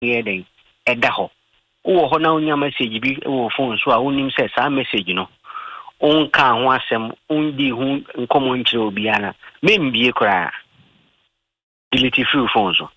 den edaho wo ho na unya message bi wo phone so a unim say sa message no onka ho asem undi hu nkomo nkyere obi ana membie kra delete free phone so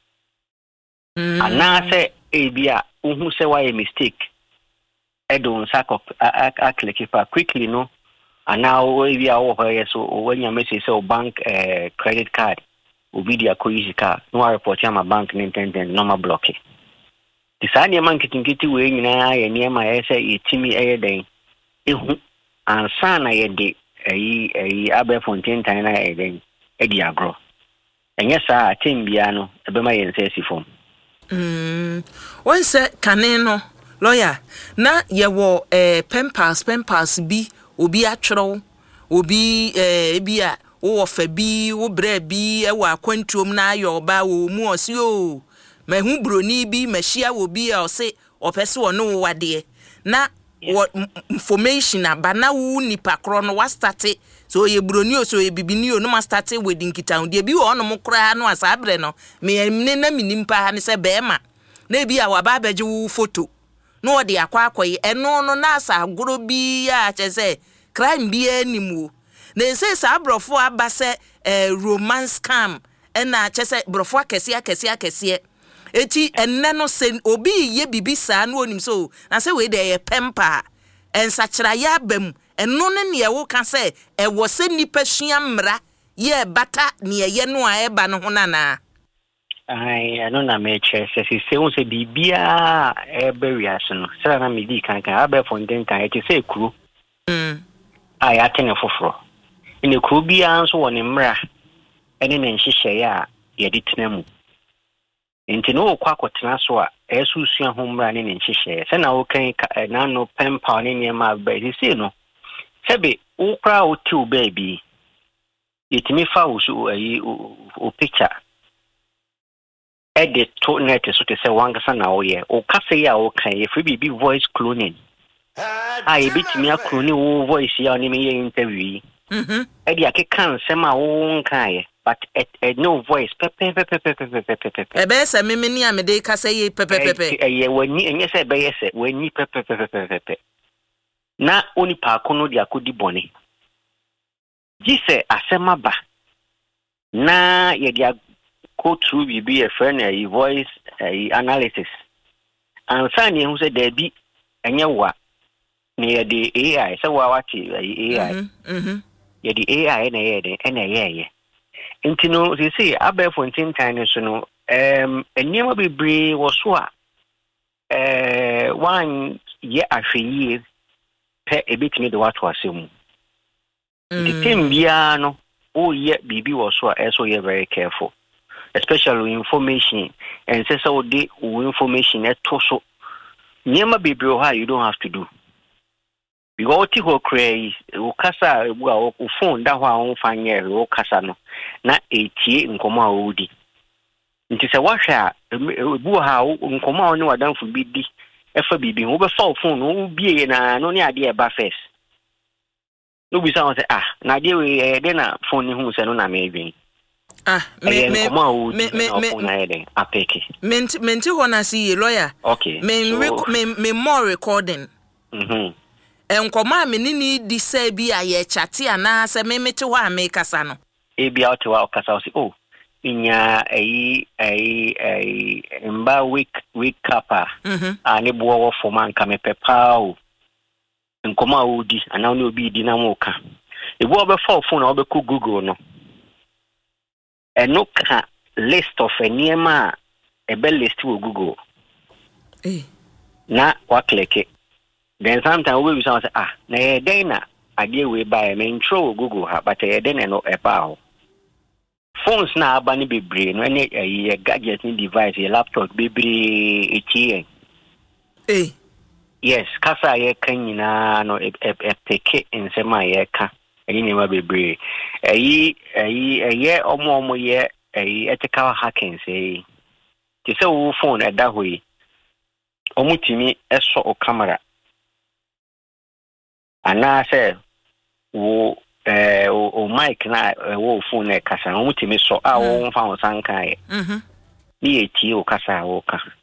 ana say ebia uhu say why a mistake edon sakop a click it quickly no and now we are over so when you message say bank credit card obi dia ko easy car no report ya my bank nintendo normal block it the same man kinkiti we nyina ya niema ya say etimi den ehu ansa na ye de abe fontain tan na den edi agro enye sa atembia no ebema ye nse sifom once kaneno lawyer na ye wo pempals bi obi atwero obi bia wo fa bi wo bra bi e wa kwantuom na ayoba wo mu osi o mahu broni bi machia wo bi a ose opese wo no wade na information abana wo nipa kro no wa start so ye broni o so ye bibini o no ma start wedding kitan de bi wo no mo kra no asabre no me na minimpa ne se bema na bi a wa ba beje wo photo no odi akwakoyi eno no na asa agoro bi ya chese crime bi animu na se sa abrofo abase romance scam na chese brofo akese eti enne no se obi ye bibisa na onim so na se we de ye pempa ensachira ya bam eno ne ne wo ka se e wo se nipa hia mra ye bata ne ye no a eba no ho nana I don't know me se se bibia burials no sera na me di kan abe fonten kan eti se kru ai atene foforo ine kru bia nso woni mra ene ne nhihye ya ye ditinamu enti no kwa kwotena so a esusua ho mra ne nhihye se na wo kan na no pempa ne ne ma ba se no sebe wo kra wo ti wo baby yetimi fa wo so o picture edit to net so to say wangasa na oye o kase ya o kan ye free bibi voice cloning ai bitimi aclone wo voice ya ni me interview edi akekan sema wo nkan ye but no voice pepe ebe se mimi ni amede kase ye pepe ye wani enye se be ye se wani pepe na oni pa kono di akodi bone gise asema ba na ye dia go through be a friend a voice analysis and sani who said there be enye wa near the AI so what AI yeah the AI na ye intino they say abe fontin time so no enema bebre wo so a one ye ahwe pe ebetimi de what was asem the thing bia no o ye bibi wo so a so ye very careful especially information and say so the information at so nyema bebre ha you don't have to do because what you create o kasa o phone da ho a on fanye o kasa no na etie nkoma odi nti se wahwa bu ha nkoma oni wadanfo bi di efa bibi wo be fa phone wo bie na no ne ade e ba first no bi say na ade we de na phone ni hu se no na me edwin menti hona si lawyer okay me more recording enkoma me ni di say bi aye chate ana se me mete ho ame kasa no e bia o te wa kasa o si inya mba week kapa ani bo wo foma nka me pepa o nkoma odi ana oni obi di na mo ka e bo be phone na o be ku Google no enoka list of enema a bell list with Google. Na wa click it. Then sometimes we will say na dena ade we buy me intro Google ha but dena no e ba. Phones na abani bebre no any a gadget ni device a laptop bebre etie. Yes, kasa ye kan nyina no e peke nsema ye ka. Any name bebre. Omo ye ethical hacking say. Ti say wo phone e da hoyi. Omutimi eso o camera. Ana say wo o mic na wo phone e kasa omutimi so a wo fa wo sankan ye. Ni eti o kasa wo ka.